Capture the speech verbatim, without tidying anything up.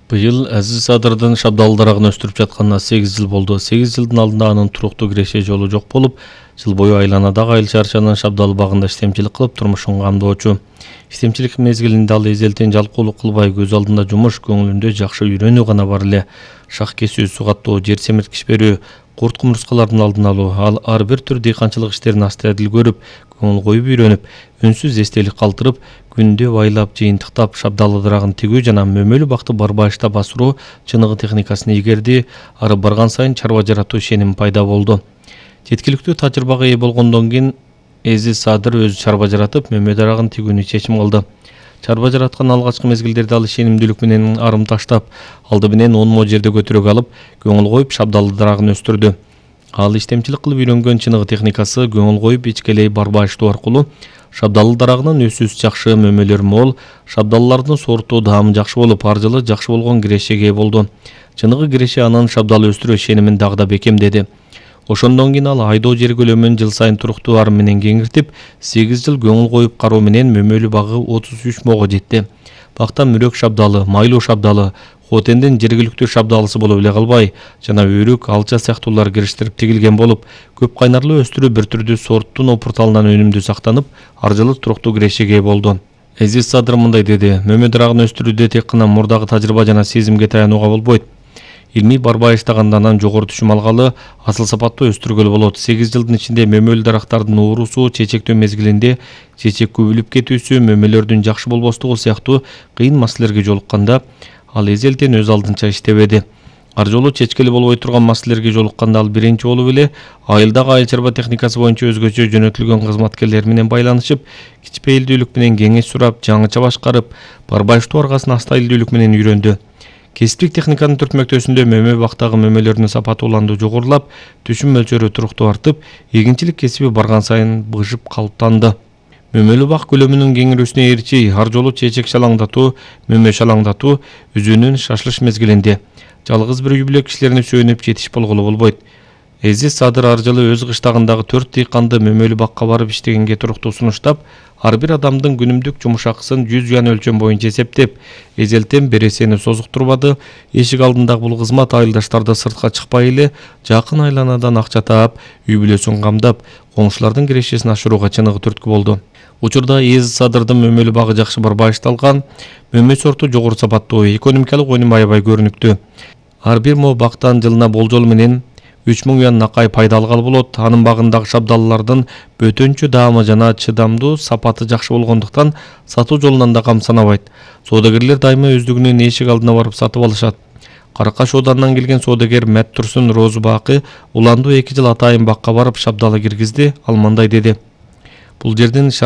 Быйыл Азиз Садырдын шабдал дарагын өстүрүп жатканына сегиз жыл болду. сегиз жылдын алдында анын туруктуу киреше жолу жок болуп, жыл бою айланадагы айыл чарчанын шабдал багында иштемчилик кылып турмушун камдоочу. Иштемчилик мезгилинде ал эзелтен жалкоолук кылбай, көз алдында жумуш, көңүлүндө жакшы үйрөнүү гана бар эле. Шах кесүү, суу каттоо, жер семирткич берүү, курт кумурскалардын алдын алуу, ал ар бир түр дыйканчылык иштерин аста адил көрүп, көңүл коюп үйрөнүп, үнсүз эстелик калтырып, күндө байлап, жыйынтыктап, шабдалы дарагын тигүү жана мөмөлүү бакты барбайышта басыруу чыныгы техникасын ийгерди. Ары барган сайын чарба жаратуу ишеними пайда болду. Жеткиликтүү тажрыйбага ээ болгондон кийин Азиз Садыр өзү чарба жаратып, мөмө дарагын тигүүнү чечим кылды. Чарба жараткан алгачкы мезгилдерде ал ишенимдүүлүк менен арым таштап, алды менен он мо жерде көтөрөк алып, көңүл коюп шабдалы дарагын өстүрдү. Ал иштемчилик кылып үйрөнгөн чыныгы техникасы көңүл коюп ичкелей барбайыштоо аркылуу шабдалы дарагынын өсүүсү жакшы, мөмөлөр мол, шабдаллардын сорту даамы жакшы болуп, ар жылы жакшы болгон кирешеге ээ болду. Чыныгы киреше анын шабдалы өстүрүү ишенимин дагы да бекемдеди. Ошондон кийин ал айдоо жер көлөмүн жыл сайын туруктуу ар менен кеңиртип, сегиз жыл көңүл коюп кароо менен мөмөлүү багы отуз үч мого жетти. Бакта мүрөк шабдалы, майлуу шабдалы, хотендин жергиликтүү шабдалысы болуп эле калбай, жана өрүк, алча сыяктуулар кириштирип тигилген болуп, көп кайнарлуу өстүрүү бир түрдүү сорттун опурталынан өнүмдүү сактанып, ар жылы туруктуу кирешеге ээ болду. Азиз Садыр мындай деди: мөмө дарагын өстүрүүдө тек гана мурдагы тажрыйба жана сезимге таянууга болбойт. Илмий барбайыштаганда андан жогору түшүм алгалы, асыл сапаттуу өстүргөлө болот. сегиз жылдын ичинде мөмөлүү дарактардын уурусу, чечектөө мезгилинде чечек көбүлүп кетүүсү, мөмөлөрдүн жакшы болбостугу сыяктуу кыйын маселелерге жолукканда, ал эзелтен өз алдынча иштебеди. Ар жолу чечкели болбой турган маселелерге жолукканда ал биринчи болуп эле айылдагы айыл чарба техникасы боюнча өзгөчө жөнөтүлгөн кызматкерлер менен байланышып, кичпейилдүүлүк менен кеңеш сурап, жаңыча башкарып, барбайыштоо аргасын астайылдүүлүк менен үйрөндү. Кесиптик техниканын түртмөктөсүндө мөмө бактагы мөмөлөрдүн сапаты уланды жогорулап, түшүм мөлчөрү туруктуу артып, эгинчилик кесиби барган сайын быжып калыптанды. Мөмөлүү бак көлөмүнүн кеңирүүсүнө ээрчи ар жолу чечек шалаңдатуу, мөмө шалаңдатуу өзүнүн шашылыш мезгилинде. Жалгыз бир үй бүлө кишилерине сүйөнүп жетиш болгола болбойт. Азиз Садыр ар жылы өз кыштагындагы төрт дыйканды мөмөлүү бакка барып иштегенге туруктуу сунуштап, ар бир адамдын күнүмдүк жумуш акысын жүз юан өлчөм боюнча эсептеп, эзелтен бересени созуктурбады. Эшик алдындагы бул кызмат айылдаштарды сыртка чыкпай эле жакын айланадан акча таап, үй бүлөсүн камдап, коңшулардын кирешесин ашырууга чыныгы түрткү болду. Учурда Азиз Садырдын мөмөлүү багы жакшы барбайышталган, мөмө сорту жогору сапаттуу, экономикалык өнүм аябай көрүнүктүү. Ар бир мо бактан жылына болжол менен үч миң юан накай пайда алгалы болот. Анын багындагы шабдаллардын бөтөнчү даамы жана чыдамдуу сапаты жакшы болгондуктан сатуу жолунан да камсанабайт. Соодагерлер дайыма өздүгүнүн эшик алдына барып сатып алышат. Каракаш Оданынан келген соодагер Мәт Турсун Розу Бакы уландуу эки жыл атайын бакка барып шабдалы киргизди. Ал мындай деди: бул жердин